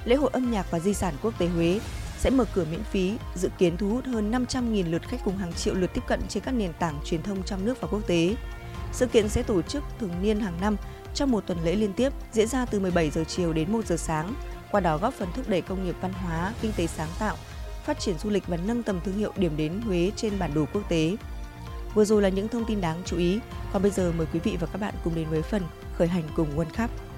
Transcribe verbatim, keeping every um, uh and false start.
lễ hội âm nhạc và di sản quốc tế Huế sẽ mở cửa miễn phí, dự kiến thu hút hơn năm trăm nghìn lượt khách cùng hàng triệu lượt tiếp cận trên các nền tảng truyền thông trong nước và quốc tế. Sự kiện sẽ tổ chức thường niên hàng năm trong một tuần lễ liên tiếp, diễn ra từ mười bảy giờ chiều đến một giờ sáng, qua đó góp phần thúc đẩy công nghiệp văn hóa, kinh tế sáng tạo, phát triển du lịch và nâng tầm thương hiệu điểm đến Huế trên bản đồ quốc tế. Vừa rồi là những thông tin đáng chú ý, còn bây giờ mời quý vị và các bạn cùng đến với phần khởi hành cùng World Cup.